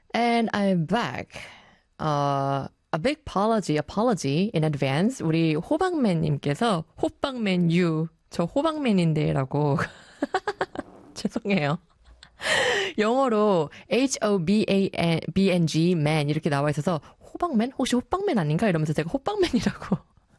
And I'm back. A big apology in advance. 우리 호박맨님께서 호빵맨유 저 호박맨인데라고 죄송해요. 영어로 HOBANG man 이렇게 나와 있어서 호박맨? 혹시 호빵맨 아닌가? 이러면서 제가 호빵맨이라고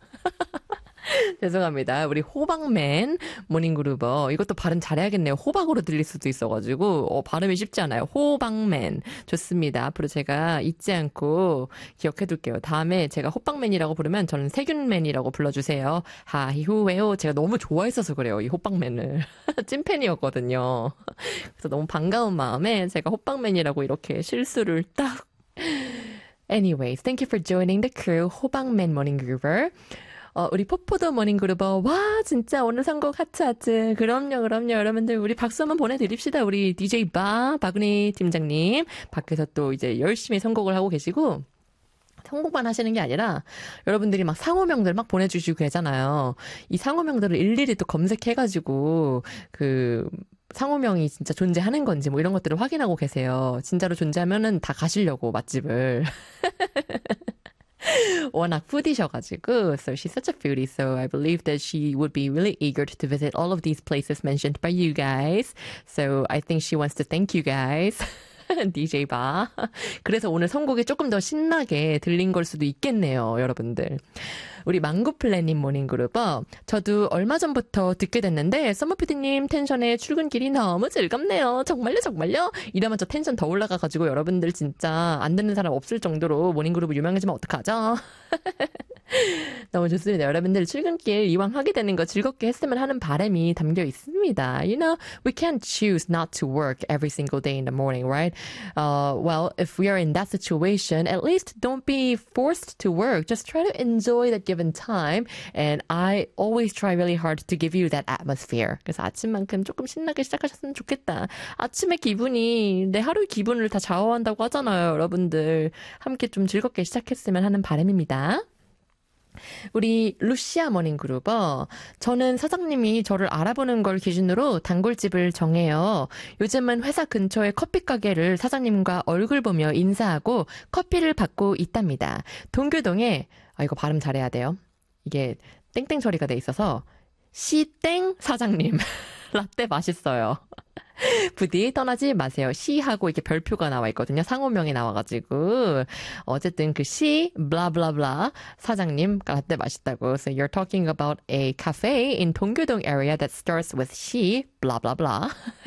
죄송합니다. 우리 호박맨 모닝그루버. 이것도 발음 잘해야겠네요. 호박으로 들릴 수도 있어가지고 발음이 쉽지 않아요. 호박맨. 좋습니다. 앞으로 제가 잊지 않고 기억해둘게요. 다음에 제가 호빵맨이라고 부르면 저는 세균맨이라고 불러주세요. 하히후웨호. 제가 너무 좋아했어서 그래요. 이 호빵맨을. 찐팬이었거든요. 그래서 너무 반가운 마음에 제가 호빵맨이라고 이렇게 실수를 딱. Anyways, thank you for joining the crew. 호박맨 모닝그루버. 우리 포포도 모닝그루버. 와, 진짜 오늘 선곡 하트. 그럼요. 여러분들, 우리 박수 한번 보내드립시다. 우리 DJ 박은희 팀장님. 밖에서 또 이제 열심히 선곡을 하고 계시고, 선곡만 하시는 게 아니라, 여러분들이 막 상호명들 막 보내주시고 계잖아요. 이 상호명들을 일일이 또 검색해가지고, 상호명이 진짜 존재하는 건지 뭐 이런 것들을 확인하고 계세요. 진짜로 존재하면은 다 가시려고, 맛집을. 워낙 푸디셔가지고, so she's such a foodie, so I believe that she would be really eager to visit all of these places mentioned by you guys. So I think she wants to thank you guys. DJ 바. 그래서 오늘 선곡이 조금 더 신나게 들린 걸 수도 있겠네요, 여러분들. 우리 망고플래님 모닝그룹. 저도 얼마 전부터 듣게 됐는데 서머피디님 텐션에 출근길이 너무 즐겁네요. 정말요? 이러면 저 텐션 더 올라가가지고 여러분들 진짜 안 듣는 사람 없을 정도로 모닝그룹 유명해지면 어떡하죠? 너무 좋습니다. 여러분들 출근길 이왕 하게 되는 거 즐겁게 했으면 하는 바람이 담겨 있습니다. You know, we can't choose not to work every single day in the morning, right? Well, if we are in that situation, at least don't be forced to work. Just try to enjoy that given time. And I always try really hard to give you that atmosphere. 그래서 아침만큼 조금 신나게 시작하셨으면 좋겠다. 아침의 기분이 내 하루의 기분을 다 좌우한다고 하잖아요, 여러분들. 함께 좀 즐겁게 시작했으면 하는 바람입니다. 우리 루시아 모닝그루버. 저는 사장님이 저를 알아보는 걸 기준으로 단골집을 정해요. 요즘은 회사 근처의 커피 가게를 사장님과 얼굴 보며 인사하고 커피를 받고 있답니다. 동교동에 이거 발음 잘해야 돼요. 이게 땡땡 처리가 돼 있어서 시땡 사장님 라떼 맛있어요. 부디 떠나지 마세요. 시하고 이렇게 별표가 나와 있거든요. 상호명이 나와가지고. 어쨌든 그 시, 블라블라블라 사장님 라떼 맛있다고. So you're talking about a cafe in 동교동 area that starts with 시, 블라블라블라.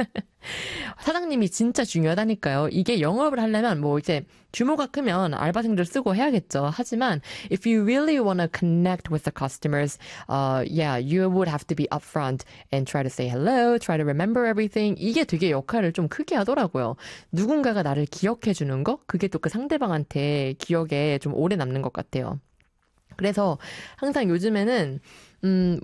사장님이 진짜 중요하다니까요. 이게 영업을 하려면 뭐 이제 규모가 크면 알바생들 쓰고 해야겠죠. 하지만 if you really want to connect with the customers, yeah, you would have to be upfront and try to say hello, try to remember everything. 이게 되게 역할을 좀 크게 하더라고요. 누군가가 나를 기억해 주는 거? 그게 또 그 상대방한테 기억에 좀 오래 남는 것 같아요. 그래서 항상 요즘에는